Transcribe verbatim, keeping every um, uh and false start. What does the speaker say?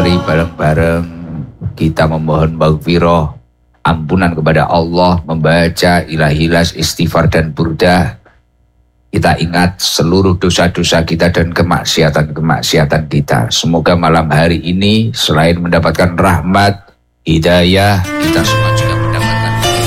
mari bareng-bareng kita memohon maghfirah, ampunan kepada Allah, membaca ilahilas, istighfar dan burdah. Kita ingat seluruh dosa-dosa kita dan kemaksiatan-kemaksiatan kita. Semoga malam hari ini selain mendapatkan rahmat, hidayah, kita semua